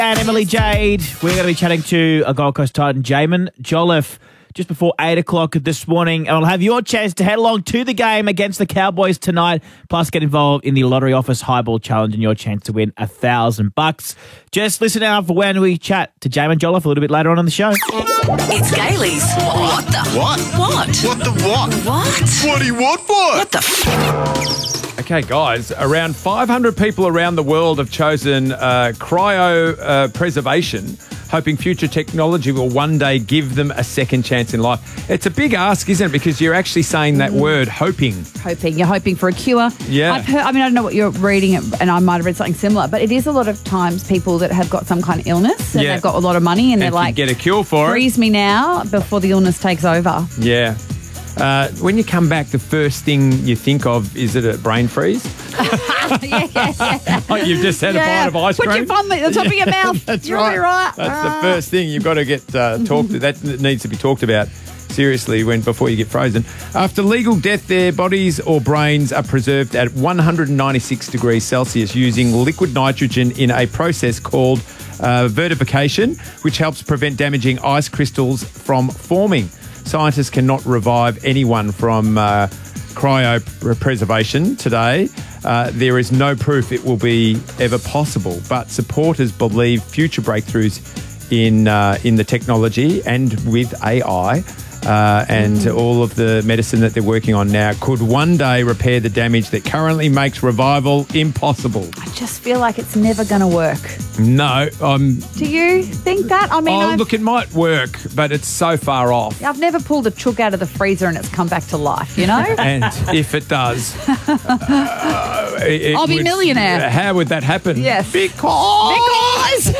and Emily Jade. We're going to be chatting to a Gold Coast Titan, Jaimin Jolliffe, just before 8 o'clock this morning. And I'll have your chance to head along to the game against the Cowboys tonight, plus get involved in the Lottery Office Highball Challenge and your chance to win $1,000. Just listen out for when we chat to Jaimin Jolliffe a little bit later on in the show. It's Gailey's. What the? What? What? What the what? What? What do you want for? What the Okay, guys, around 500 people around the world have chosen cryopreservation, hoping future technology will one day give them a second chance in life. It's a big ask, isn't it? Because you're actually saying that word, hoping. You're hoping for a cure. Yeah. I've heard, I don't know what you're reading, and I might have read something similar, but it is a lot of times people that have got some kind of illness and Yeah. they've got a lot of money and they're If like, you get a cure for it. freeze me now before the illness takes over. Yeah. When you come back, the first thing you think of, is it a brain freeze? yeah. Like you've just had a bite of ice cream? Put your thumb at the top of your mouth. That's You'll right. be right. That's the first thing you've got to get talked to. That needs to be talked about seriously before you get frozen. After legal death, their bodies or brains are preserved at 196 degrees Celsius using liquid nitrogen in a process called vertification, which helps prevent damaging ice crystals from forming. Scientists cannot revive anyone from cryopreservation today. There is no proof it will be ever possible, but supporters believe future breakthroughs in the technology and with AI and all of the medicine that they're working on now could one day repair the damage that currently makes revival impossible. I just feel like it's never going to work. No, Do you think that? I mean, look, it might work, but it's so far off. I've never pulled a chook out of the freezer and it's come back to life, you know? And if it does, I'll be a millionaire. How would that happen? Yes. Because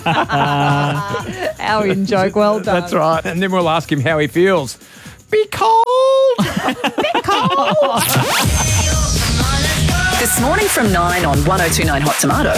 Our in-joke, well done. that's right. And then we'll ask him how he feels. Be cold. Be cold. This morning from 9 on 102.9 Hot Tomato.